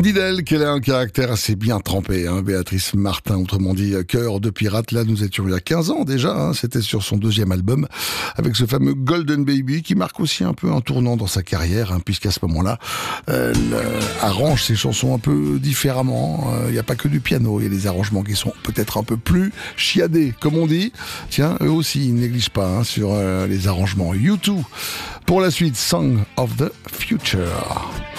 On dit d'elle qu'elle a un caractère assez bien trempé, Béatrice Martin, autrement dit Cœur de pirate. Là, nous étions il y a 15 ans déjà, c'était sur son deuxième album, avec ce fameux Golden Baby, qui marque aussi un peu un tournant dans sa carrière, puisqu'à ce moment-là, elle arrange ses chansons un peu différemment. Il n'y a pas que du piano, il y a des arrangements qui sont peut-être un peu plus chiadés, comme on dit. Tiens, eux aussi, ils ne négligent pas sur les arrangements. U2, pour la suite, Song of the Future.